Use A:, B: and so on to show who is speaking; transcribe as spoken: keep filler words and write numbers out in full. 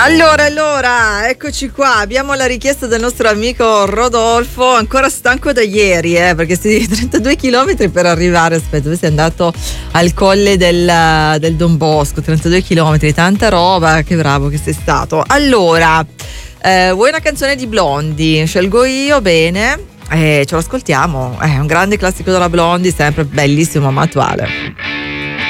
A: Allora, allora, eccoci qua, abbiamo la richiesta del nostro amico Rodolfo, ancora stanco da ieri, eh, perché si trentadue chilometri per arrivare, aspetta, tu sei andato al colle del, del Don Bosco, trentadue chilometri, tanta roba, che bravo che sei stato. Allora, eh, vuoi una canzone di Blondie? Scelgo io, bene, eh, ce lo ascoltiamo, è un grande classico della Blondie, sempre bellissimo ma attuale.